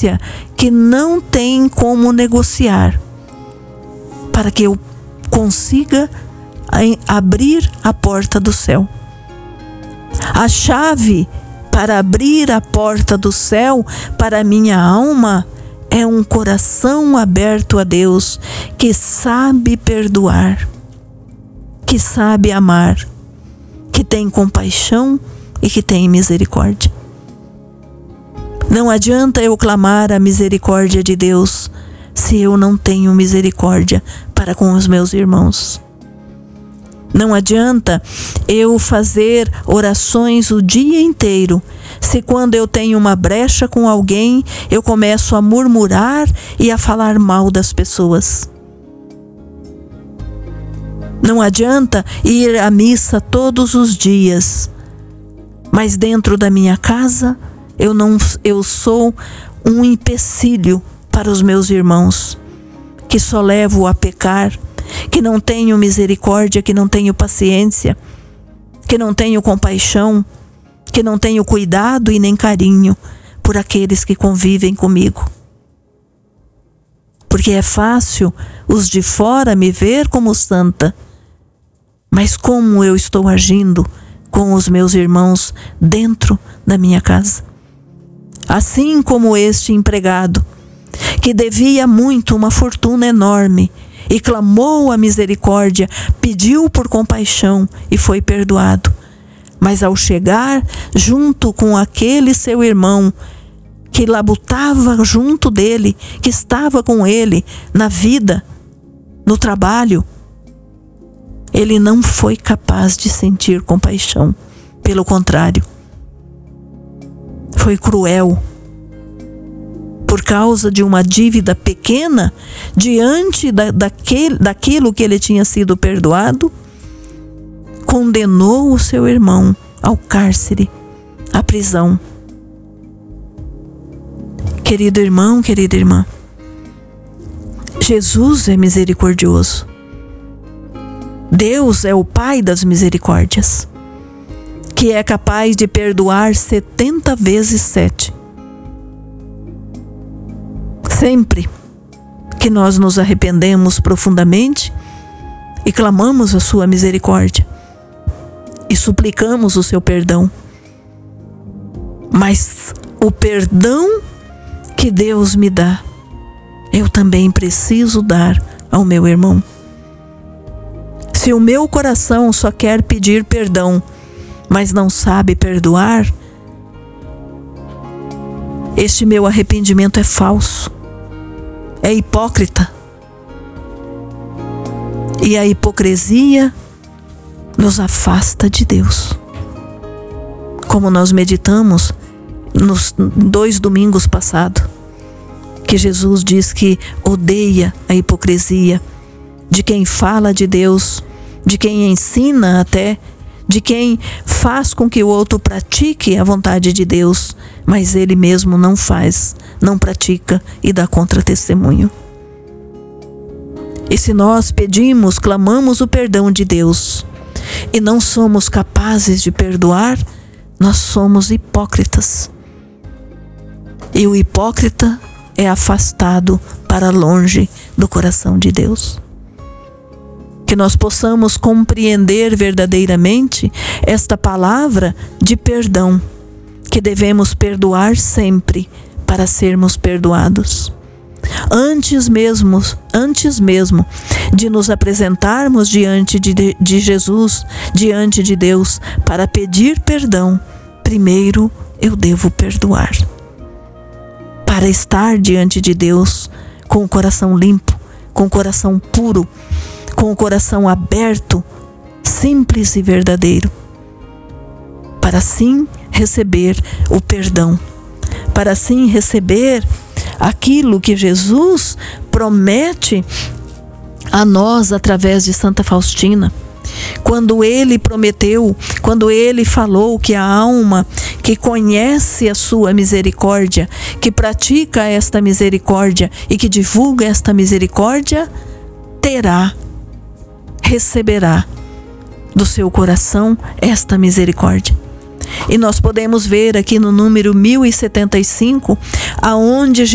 paciência que não tem como negociar, para que eu consiga abrir a porta do céu. A chave para abrir a porta do céu para a minha alma é um coração aberto a Deus, que sabe perdoar, que sabe amar, que tem compaixão e que tem misericórdia. Não adianta eu clamar a misericórdia de Deus se eu não tenho misericórdia para com os meus irmãos. Não adianta eu fazer orações o dia inteiro se quando eu tenho uma brecha com alguém eu começo a murmurar e a falar mal das pessoas. Não adianta ir à missa todos os dias, mas dentro da minha casa eu sou um empecilho para os meus irmãos, que só levo a pecar, que não tenho misericórdia, que não tenho paciência, que não tenho compaixão, que não tenho cuidado e nem carinho por aqueles que convivem comigo. Porque é fácil os de fora me ver como santa, mas como eu estou agindo com os meus irmãos dentro da minha casa? Assim como este empregado, que devia muito, uma fortuna enorme, e clamou a misericórdia, pediu por compaixão e foi perdoado. Mas ao chegar junto com aquele seu irmão, que labutava junto dele, que estava com ele na vida, no trabalho, ele não foi capaz de sentir compaixão. Pelo contrário, foi cruel. Por causa de uma dívida pequena, diante daquilo que ele tinha sido perdoado, condenou o seu irmão ao cárcere, à prisão. Querido irmão, querida irmã, Jesus é misericordioso. Deus é o Pai das misericórdias, que é capaz de perdoar 70 vezes 7. Sempre que nós nos arrependemos profundamente e clamamos a sua misericórdia e suplicamos o seu perdão. Mas o perdão que Deus me dá, eu também preciso dar ao meu irmão. Se o meu coração só quer pedir perdão, mas não sabe perdoar, este meu arrependimento é falso, é hipócrita. E a hipocrisia nos afasta de Deus. Como nós meditamos nos 2 domingos passados, que Jesus diz que odeia a hipocrisia de quem fala de Deus, de quem ensina até, de quem faz com que o outro pratique a vontade de Deus, mas ele mesmo não faz, não pratica e dá contra-testemunho. E se nós pedimos, clamamos o perdão de Deus e não somos capazes de perdoar, nós somos hipócritas. E o hipócrita é afastado para longe do coração de Deus. Que nós possamos compreender verdadeiramente esta palavra de perdão, que devemos perdoar sempre para sermos perdoados. Antes mesmo de nos apresentarmos diante de Jesus, diante de Deus, para pedir perdão, primeiro eu devo perdoar. Para estar diante de Deus com o coração limpo, com o coração puro, com o coração aberto, simples e verdadeiro, para assim receber o perdão, para assim receber aquilo que Jesus promete a nós através de Santa Faustina. Quando ele prometeu, quando ele falou que a alma que conhece a sua misericórdia, que pratica esta misericórdia e que divulga esta misericórdia, receberá do seu coração esta misericórdia. E nós podemos ver aqui no número 1075, aonde